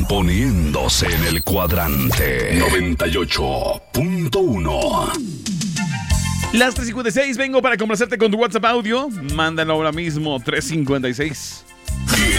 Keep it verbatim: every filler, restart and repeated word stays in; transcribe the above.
poniéndose en el cuadrante noventa y ocho punto uno. Las tres cincuenta y seis, vengo para complacerte con tu WhatsApp audio. Mándalo ahora mismo, tres cincuenta y seis.